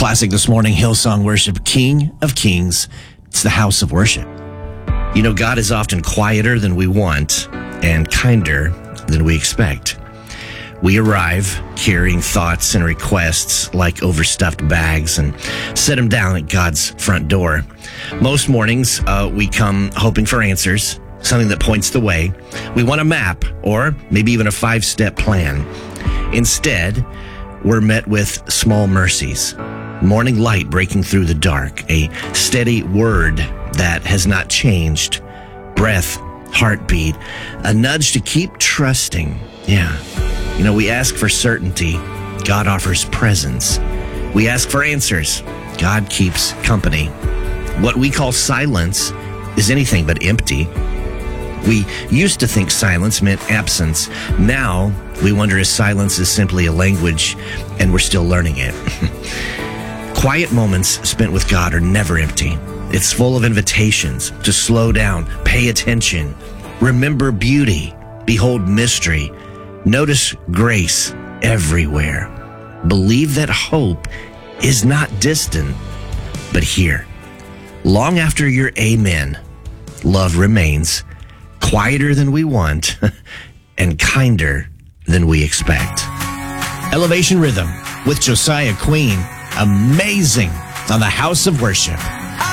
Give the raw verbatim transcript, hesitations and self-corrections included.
Classic this morning, Hillsong Worship, King of Kings. It's the house of worship. You know, God is often quieter than we want and kinder than we expect. We arrive carrying thoughts and requests like overstuffed bags and set them down at God's front door. Most mornings, uh, we come hoping for answers, something that points the way. We want a map or maybe even a five-step plan. Instead, we're met with small mercies. Morning light breaking through the dark, a steady word that has not changed, breath, heartbeat, a nudge to keep trusting. Yeah. You know, we ask for certainty. God offers presence. We ask for answers. God keeps company. What we call silence is anything but empty. We used to think silence meant absence. Now we wonder if silence is simply a language and we're still learning it. Quiet moments spent with God are never empty. It's full of invitations to slow down, pay attention, remember beauty, behold mystery, notice grace everywhere. Believe that hope is not distant, but here. Long after your amen, love remains quieter than we want and kinder than we expect. Elevation Rhythm with Josiah Queen. Amazing on the House of Worship.